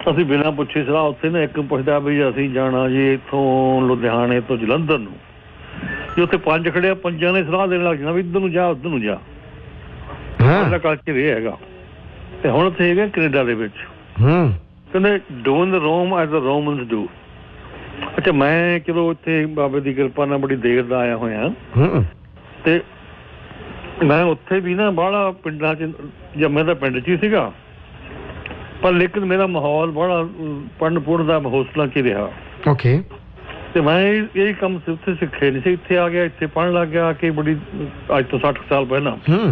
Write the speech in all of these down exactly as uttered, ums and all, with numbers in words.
ਅਸੀਂ ਬਿਨਾਂ ਪੁੱਛੇ ਸਲਾਹ ਉੱਥੇ ਨਾ ਇੱਕ ਪੁੱਛਦਾ ਵੀ ਅਸੀਂ ਜਾਣਾ ਜੀ ਇੱਥੋਂ ਲੁਧਿਆਣੇ ਤੋਂ ਜਲੰਧਰ ਨੂੰ, ਜੇ ਉੱਥੇ ਪੰਜ ਖੜਿਆ ਪੰਜਾਂ ਨੇ ਸਲਾਹ ਦੇਣ ਲੱਗ ਜਾਣਾ ਵੀ ਇੱਧਰ ਨੂੰ ਜਾ ਉੱਧਰ ਨੂੰ ਜਾ। ਸਾਡਾ ਕਲਚਰ ਇਹ ਹੈਗਾ। ਤੇ ਹੁਣ ਉੱਥੇ ਹੈਗਾ ਕੈਨੇਡਾ ਦੇ ਵਿੱਚ ਕਹਿੰਦੇ doing the Rome as the ਰੋਮਨਸ do. ਅੱਛਾ ਮੈਂ ਚਲੋ ਇੱਥੇ ਬਾਬੇ ਦੀ ਕਿਰਪਾ ਨਾਲ ਬੜੀ ਦੇਰ ਦਾ ਆਇਆ ਹੋਇਆ ਤੇ ਮੈਂ ਉੱਥੇ ਵੀ ਨਾ ਬਾਹਲਾ ਪਿੰਡਾਂ 'ਚ ਜੰਮੇ ਦਾ ਪਿੰਡ 'ਚ ਹੀ ਸੀਗਾ, ਪਰ ਲੇਕਿਨ ਮੇਰਾ ਮਾਹੌਲ ਬੜਾ ਪੜ੍ਹਨ ਪੁੜ੍ਹਨ ਦਾ ਹੋਸਟਲਾਂ 'ਚ ਹੀ ਰਿਹਾ। ਓਕੇ। ਤੇ ਮੈਂ ਇਹ ਕੰਮ ਉੱਥੇ ਸਿੱਖੇ ਨਹੀਂ ਸੀ, ਇੱਥੇ ਆ ਗਿਆ, ਇੱਥੇ ਪੜ੍ਹਨ ਲੱਗ ਗਿਆ ਕਿ ਬੜੀ ਅੱਜ ਤੋਂ ਸੱਠ ਸਾਲ ਪਹਿਲਾਂ।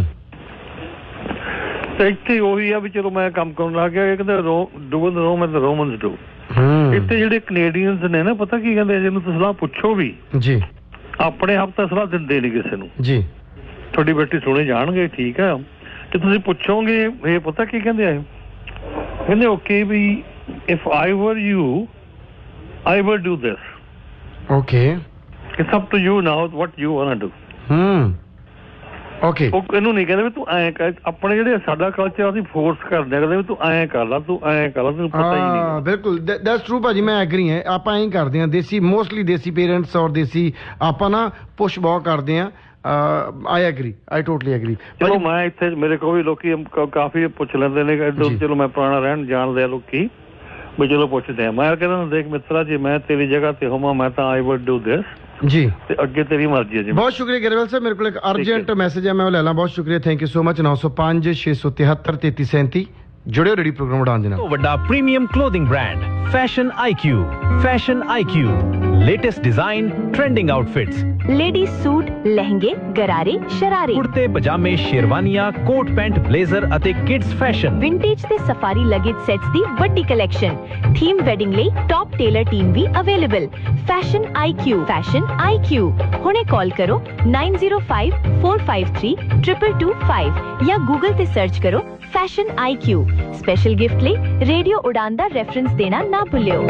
ਤੇ ਇੱਥੇ ਉਹੀ ਆ ਵੀ ਚਲੋ ਮੈਂ ਕੰਮ ਕਰਨ ਲੱਗ ਗਿਆ। ਇਹ ਕਹਿੰਦੇ doing the Rome as the ਰੋਮਨਸ do. ਇੱਥੇ ਜਿਹੜੇ ਕੈਨੇਡੀਅਨਸ ਨੇ ਨਾ ਪਤਾ ਕੀ ਕਹਿੰਦੇ, ਜਿਹਨੂੰ ਤੁਸੀਂ ਸਲਾਹ ਪੁੱਛੋ ਵੀ ਜੀ ਆਪਣੇ ਆਪ ਤਾਂ ਸਲਾਹ ਦਿੰਦੇ ਨਹੀਂ ਕਿਸੇ ਨੂੰ ਜੀ, ਤੁਹਾਡੀ ਬੇਟੀ ਸੁਣੇ ਜਾਣਗੇ ਠੀਕ ਆ, ਤੇ ਤੁਸੀਂ ਪੁੱਛੋਗੇ ਇਹ ਪਤਾ ਕੀ ਕਹਿੰਦੇ ਆ, ਕਹਿੰਦੇ ਓਕੇ ਵੀ ਇਫ ਆਈ ਵਰ you I will do this. Okay it's up to you now what you want to do. Hmm okay. ਉਹ ਇਹਨੂੰ ਨਹੀਂ ਕਹਿੰਦੇ ਵੀ ਤੂੰ ਐਂ ਕਰ, ਆਪਣੇ ਜਿਹੜੇ ਸਾਡਾ ਕਲਚਰ ਅਸੀਂ ਫੋਰਸ ਕਰਦੇ ਕਹਿੰਦੇ ਵੀ ਤੂੰ ਐਂ ਕਰ ਲਾ ਤੂੰ ਐਂ ਕਰ ਲਾ, ਤੈਨੂੰ ਪਤਾ ਹੀ ਨਹੀਂ। ਬਿਲਕੁਲ ਦੈਟਸ ਟਰੂ ਭਾਜੀ, ਮੈਂ ਐਗਰੀ ਹਾਂ। ਆਪਾਂ ਐਂ ਕਰਦੇ ਹਾਂ ਦੇਸੀ, ਮੋਸਟਲੀ ਦੇਸੀ ਪੇਰੈਂਟਸ ਔਰ ਦੇਸੀ ਆਪਾਂ ਨਾ ਪੁਸ਼ ਬਹੁਤ ਕਰਦੇ ਹਾਂ। I agree, I totally agri. ਚਲੋ ਮੈਂ ਇੱਥੇ ਮੇਰੇ ਕੋਲ ਵੀ ਲੋਕੀ ਕਾਫੀ ਪੁੱਛ ਲੈਂਦੇ ਨੇ, ਚਲੋ ਮੈਂ ਪੁਰਾਣਾ ਰਹਿਣ ਜਾਣਦੇ ਆ ਲੋਕੀ ਵੀ ਚਲੋ ਪੁੱਛਦੇ ਆ। ਮੈਂ ਕਹਿੰਦਾ ਦੇਖ ਮਿੱਤਰਾ ਜੇ ਮੈਂ ਤੇਰੀ ਜਗ੍ਹਾ ਤੇ ਹੋਵਾਂ ਮੈਂ ਤਾਂ ਆਈ ਵੁੱਡ ਡੂ ਦਿਸ ਜੀ, ਤੇ ਅੱਗੇ ਤੇਰੀ ਮਰਜ਼ੀ ਹੈ ਜੀ। ਬਹੁਤ ਸ਼ੁਕਰੀਆ ਗਰੇਵਾਲ ਸਾਹਿਬ, ਮੇਰੇ ਕੋਲ ਇੱਕ ਅਰਜੈਂਟ ਮੈਸੇਜ ਹੈ ਮੈਂ ਉਹ ਲੈ ਲਾਂ। ਬਹੁਤ ਸ਼ੁਕਰੀਆ, ਥੈਂਕ ਯੂ ਸੋ ਮਚ। ਨੌ ਸੌ ਪੰਜ ਛੇ ਸੌ ਤਿਹੱਤਰ ਤੇਤੀ ਸੈਂਤੀ ਜੁੜਿਓ ਰੇਡੀ ਪ੍ਰੋਗਰਾਮ ਉਡਾਣ ਦੇ ਨਾਲ। ਵੱਡਾ premium clothing brand fashion IQ. Fashion IQ, latest design, trending outfits, ladies suit, लहंगे, गरारे, शरारे, कुर्ते पजामे, शेरवानियां, कोट पैंट, ब्लेजर ਅਤੇ किड्स फैशन, विंटेज ਤੇ सफारी लगेज सेट्स ਦੀ ਵੱਡੀ ਕਲੈਕਸ਼ਨ। ਥੀਮ ਵੈਡਿੰਗ ਲਈ ਟੌਪ ਟੇਲਰ ਟੀਮ ਵੀ available. Fashion IQ. Fashion IQ, ਹੁਣੇ ਕਾਲ ਕਰੋ nine zero five four five three two two two five ਜਾਂ ਗੂਗਲ ਤੇ search ਕਰੋ fashion IQ. Special gift ਲਈ radio ਉਡਾਨ ਦਾ reference ਦੇਣਾ ਨਾ ਭੁੱਲਿਓ।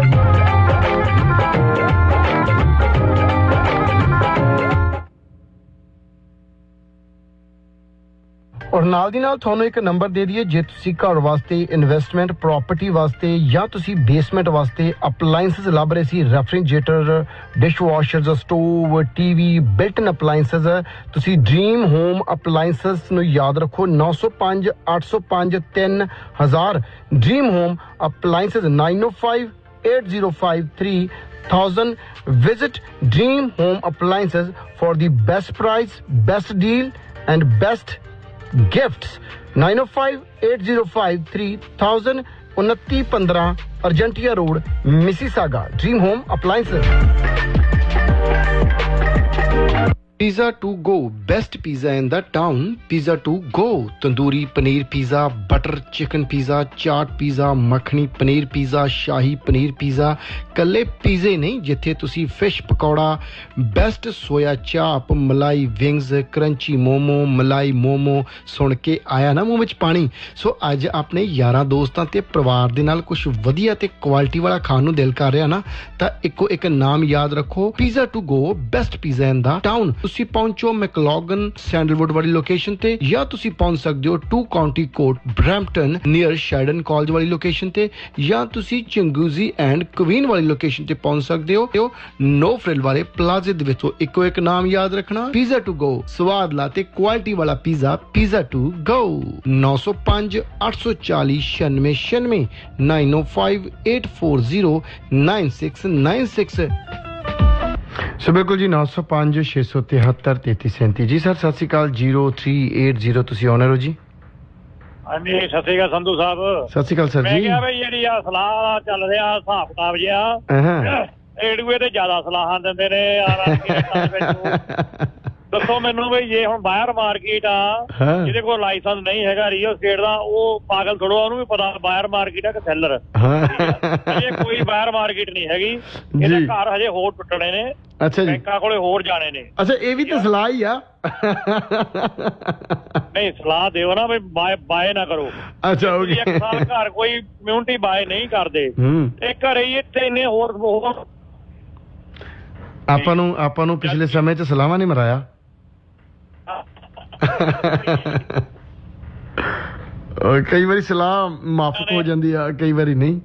ਔਰ ਨਾਲ ਦੀ ਨਾਲ ਤੁਹਾਨੂੰ ਇੱਕ ਨੰਬਰ ਦੇ ਦਈਏ, ਜੇ ਤੁਸੀਂ ਘਰ ਵਾਸਤੇ ਇਨਵੈਸਟਮੈਂਟ ਪ੍ਰੋਪਰਟੀ ਵਾਸਤੇ ਜਾਂ ਤੁਸੀਂ ਬੇਸਮੈਂਟ ਵਾਸਤੇ ਅਪਲਾਈਐਂਸਸ ਲੱਭ ਰਹੇ ਸੀ, refrigerator, dish ਵਾਸ਼ਰਸ, stove, TV, built ਇਨ ਅਪਲਾਈਐਂਸਸ, ਤੁਸੀਂ ਡ੍ਰੀਮ ਹੋਮ ਅਪਲਾਈਐਂਸਸ ਨੂੰ ਯਾਦ ਰੱਖੋ ਨੌ ਸੌ ਪੰਜ ਅੱਠ ਸੌ ਪੰਜ ਤਿੰਨ ਹਜ਼ਾਰ। Dream home appliances nine oh five eight zero five three thousand. Visit Dream Home Appliances for the best price, best deal and best gifts. nine oh five eight zero five three thousand. उनतीस पंद्रह अर्जेंटिया road, Mississauga. Dream home appliances. Pizza to go, best pizza in the town. Pizza to go, tandoori paneer pizza, butter chicken pizza, chaat pizza, makhani paneer pizza, shahi paneer pizza. कल्ले पिज़्ज़े नहीं जिथे तुसी fish pakora, best सोया चाप, मलाई wings, crunchy momo, मलाई मोमो सुन के आया ना मूँह विच पानी। सो अज अपने यारां दोस्तां ते परिवार दे नाल कुछ वधिया ते क्वालिटी वाला खाण नूं दिल कर रहा ना, तां इक्को एक नाम याद रखो, pizza to go, best pizza in the town. ਤੁਸੀਂ ਪਹੁੰਚੋ ਮੈਕਲੋਗਨ ਸੈਂਡਲਵੁੱਡ ਵਾਲੀ ਲੋਕੇਸ਼ਨ ਤੇ, ਜਾਂ ਤੁਸੀਂ ਪਹੁੰਚ ਸਕਦੇ ਹੋ to County court Brampton near ਸ਼ੈਡਨ college ਵਾਲੀ ਲੋਕੇਸ਼ਨ ਤੇ, ਜਾਂ ਤੁਸੀਂ ਚੰਗੂਜ਼ੀ ਐਂਡ ਕਵੀਨ ਵਾਲੀ ਲੋਕੇਸ਼ਨ ਤੇ ਪਹੁੰਚ ਸਕਦੇ ਹੋ ਨੋ ਫਰਿਲ ਵਾਲੇ ਪਲਾਜ਼ੇ ਦੇ ਵਿੱਚੋਂ। ਇੱਕੋ ਇੱਕ ਨਾਮ ਯਾਦ ਰੱਖਣਾ, ਪੀਜ਼ਾ ਟੂ ਗੋ। ਸਵਾਦ ਲਾ ਤੇ ਕੁਆਲਿਟੀ ਵਾਲਾ ਪੀਜ਼ਾ, ਪੀਜ਼ਾ ਟੂ ਗੋ। ਨੌ ਸੌ ਪੰਜ ਅੱਠ ਸੌ ਚਾਲੀ ਛਿਆਨਵੇਂ ਛਿਆਨਵੇਂ nine oh five eight four zero nine six nine six। ਸੋ ਬਿਲਕੁਲ ਜੀ, ਨੌ ਸੌ ਪੰਜ ਛੇ ਸੌ ਤਿਹੱਤਰ ਤੇਤੀ ਸੈਂਤੀ ਜੀ। ਸਰ ਸਤਿ ਸ਼੍ਰੀ ਅਕਾਲ। ਜ਼ੀਰੋ ਥ੍ਰੀ ਏਟ ਜ਼ੀਰੋ ਤੁਸੀਂ ਆਨਰ ਹੋ ਜੀ। ਹਾਂਜੀ ਸਤਿ ਸ਼੍ਰੀ ਅਕਾਲ ਸੰਧੂ ਸਾਹਿਬ। ਸਤਿ ਸ਼੍ਰੀ ਅਕਾਲ ਸਰ ਜੀ। ਮੈਂ ਕਿਹਾ ਬਈ ਜਿਹੜੀ ਆ ਸਲਾਹ ਚੱਲ ਰਿਹਾ ਹਿਸਾਬ ਕਿਤਾਬ ਜਿਹਾ, ਏੜੂਏ ਤੇ ਜ਼ਿਆਦਾ ਸਲਾਹਾਂ ਦਿੰਦੇ ਨੇ। ਦੱਸੋ ਮੈਨੂੰ ਬਈ ਜੇ ਹੁਣ ਬਾਹਰ ਮਾਰਕੀਟ ਆ ਜਿਹਦੇ ਕੋਲ ਲਾਇਸੈਂਸ ਨਹੀਂ ਹੈਗਾ ਰੀਅਲ ਸਟੇਟ ਦਾ, ਉਹ ਪਾਗਲ ਥੋੜੋ, ਉਹਨੂੰ ਵੀ ਪਤਾ ਬਾਹਰ ਮਾਰਕੀਟ ਆ ਕਿ ਸੈਲਰ। ਹਜੇ ਕੋਈ ਬਾਹਰ ਮਾਰਕੀਟ ਨਹੀਂ ਹੈਗੀ, ਇਹਦੇ ਘਰ ਹਜੇ ਹੋਰ ਟੁੱਟਣੇ ਨੇ। ਅੱਛਾ ਜੀ, ਬੈਂਕਾਂ ਕੋਲੇ ਹੋਰ ਜਾਣੇ ਨੇ। ਅੱਛਾ, ਇਹ ਵੀ ਤਾਂ ਸਲਾਹ ਹੀ ਆ। ਨਹੀਂ ਸਲਾਹ ਦਿਓ ਨਾ ਬਈ ਬਾਏ ਬਾਏ ਨਾ ਕਰੋ। ਅੱਛਾ, ਇੱਕ ਸਾਲ ਘਰ ਕੋਈ ਕਮਿਊਨਿਟੀ ਬਾਏ ਨਹੀਂ ਕਰਦੇ, ਇਹ ਘਰੇ ਹੀ ਇੱਥੇ ਇੰਨੇ ਹੋਰ ਹੋਰ। ਆਪਾਂ ਨੂੰ ਆਪਾਂ ਨੂੰ ਪਿਛਲੇ ਸਮੇਂ 'ਚ ਸਲਾਹਾਂ ਨਹੀਂ ਮਰਾਇਆ। ਕਈ ਵਾਰੀ ਸਲਾਹ ਮਾਫਕ ਹੋ ਜਾਂਦੀ ਆ, ਕਈ ਵਾਰੀ ਨਹੀਂ।